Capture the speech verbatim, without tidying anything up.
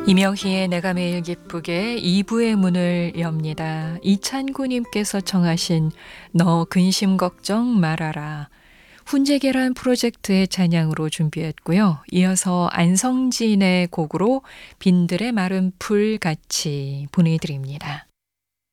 이명희의 내가 매일 기쁘게 이 부의 문을 엽니다. 이찬구님께서 청하신 너 근심 걱정 말아라. 훈제계란 프로젝트의 찬양으로 준비했고요. 이어서 안성진의 곡으로 빈들의 마른 풀 같이 보내드립니다.